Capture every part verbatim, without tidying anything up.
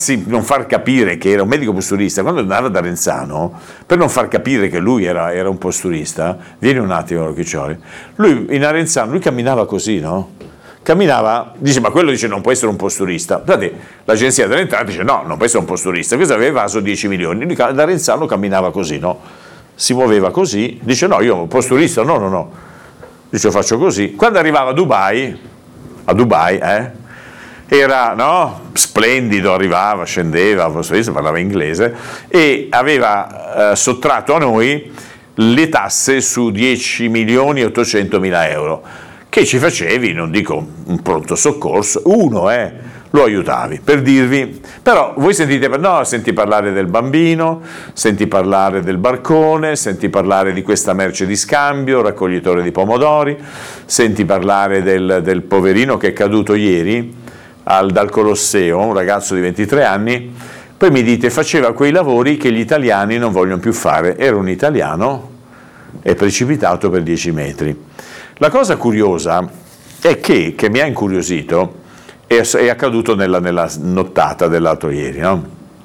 non far capire che era un medico posturista, quando andava da Renzano, per non far capire che lui era, era un posturista, vieni un attimo Rocchiccioli, lui in Arenzano, lui camminava così, no? Camminava, dice ma quello dice non può essere un posturista. Guardate, l'agenzia delle entrate dice no, non può essere un posturista, questo aveva evaso dieci milioni, lui da Renzano camminava così, no? Si muoveva così, dice no, io posturista, no, no, no, dice faccio così. Quando arrivava a Dubai, a Dubai, eh? Era no, splendido, arrivava, scendeva, parlava inglese e aveva eh, sottratto a noi le tasse su dieci milioni e ottocento mila euro che ci facevi, non dico un pronto soccorso, uno eh, lo aiutavi, per dirvi, però voi sentite, no, senti parlare del bambino, senti parlare del barcone, senti parlare di questa merce di scambio, raccoglitore di pomodori, senti parlare del, del poverino che è caduto ieri, Al, dal Colosseo, un ragazzo di ventitré anni, poi mi dite faceva quei lavori che gli italiani non vogliono più fare, era un italiano, è precipitato per dieci metri. La cosa curiosa è che, che mi ha incuriosito, è, è accaduto nella, nella nottata dell'altro ieri, no?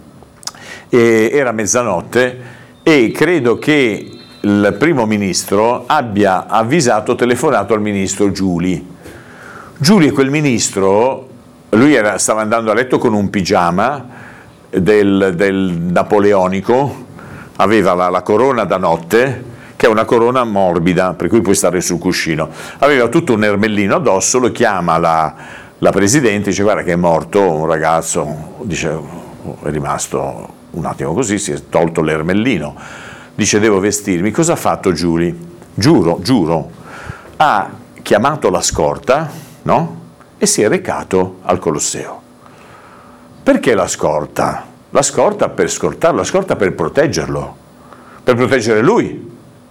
E, era mezzanotte e credo che il primo ministro abbia avvisato, telefonato al ministro Giuli. Giuli è quel ministro. Lui era, stava andando a letto con un pigiama del, del napoleonico, aveva la, la corona da notte, che è una corona morbida, per cui puoi stare sul cuscino. Aveva tutto un ermellino addosso, lo chiama la, la presidente, dice guarda che è morto un ragazzo, dice è rimasto un attimo così, si è tolto l'ermellino, dice devo vestirmi. Cosa ha fatto Giuli? Giuro, giuro, ha chiamato la scorta, no? E si è recato al Colosseo. Perché la scorta? La scorta per scortarlo, la scorta per proteggerlo, per proteggere lui,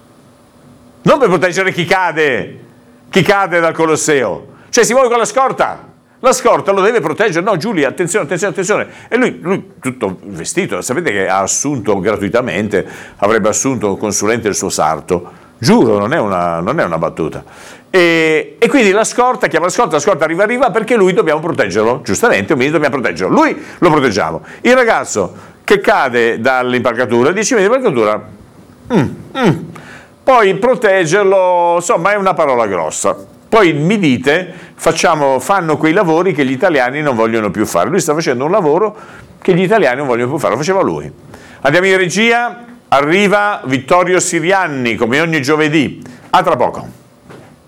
non per proteggere chi cade, chi cade dal Colosseo. Cioè si muove con la scorta, la scorta lo deve proteggere. No, Giulia, attenzione, attenzione, attenzione. E lui, lui tutto vestito, sapete che ha assunto gratuitamente, avrebbe assunto un consulente del suo sarto. Giuro, non è una, non è una battuta. E, e quindi la scorta, chiama la scorta, la scorta arriva, arriva perché lui dobbiamo proteggerlo, giustamente, un ministro dobbiamo proteggerlo, lui lo proteggiamo. Il ragazzo che cade dall'impalcatura, dieci metri di impalcatura, mm, mm. Poi proteggerlo, insomma è una parola grossa. Poi mi dite, facciamo, fanno quei lavori che gli italiani non vogliono più fare. Lui sta facendo un lavoro che gli italiani non vogliono più fare, lo faceva lui. Andiamo in regia, arriva Vittorio Sirianni, come ogni giovedì. A tra poco.